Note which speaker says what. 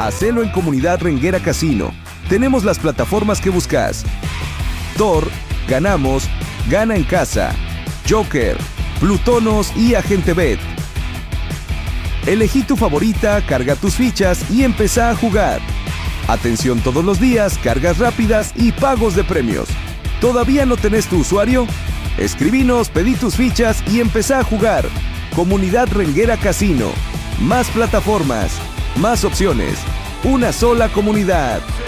Speaker 1: Hacelo en Comunidad Renguera Casino. Tenemos las plataformas que buscas: Tor, Ganamos, Gana en Casa, Joker, Plutonos y Agente Bet. Elegí tu favorita, carga tus fichas y empezá a jugar. Atención todos los días, cargas rápidas y pagos de premios. ¿Todavía no tenés tu usuario? Escribinos, pedí tus fichas y empezá a jugar. Comunidad Renguera Casino. Más plataformas, más opciones. Una sola comunidad.